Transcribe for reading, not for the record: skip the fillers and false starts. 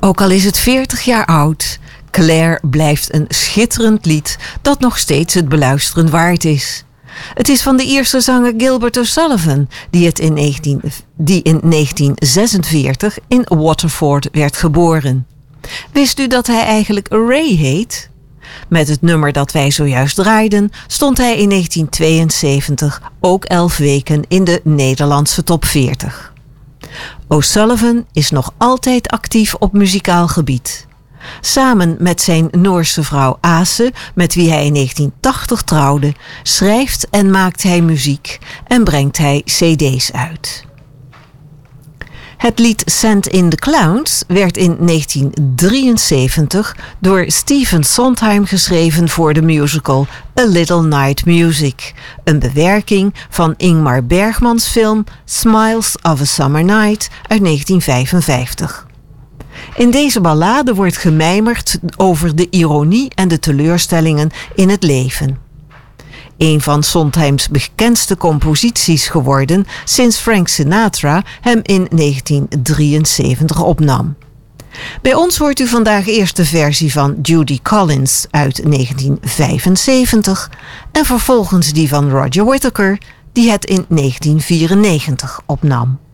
Ook al is het 40 jaar oud, Claire blijft een schitterend lied dat nog steeds het beluisteren waard is. Het is van de Ierse zanger Gilbert O'Sullivan, die in 1946 in Waterford werd geboren. Wist u dat hij eigenlijk Ray heet? Met het nummer dat wij zojuist draaiden, stond hij in 1972 ook 11 weken in de Nederlandse top 40. O'Sullivan is nog altijd actief op muzikaal gebied. Samen met zijn Noorse vrouw Ase, met wie hij in 1980 trouwde, schrijft en maakt hij muziek en brengt hij cd's uit. Het lied Send in the Clowns werd in 1973 door Stephen Sondheim geschreven voor de musical A Little Night Music, een bewerking van Ingmar Bergmans film Smiles of a Summer Night uit 1955. In deze ballade wordt gemijmerd over de ironie en de teleurstellingen in het leven. Een van Sondheims bekendste composities geworden sinds Frank Sinatra hem in 1973 opnam. Bij ons hoort u vandaag eerst de versie van Judy Collins uit 1975 en vervolgens die van Roger Whittaker, die het in 1994 opnam.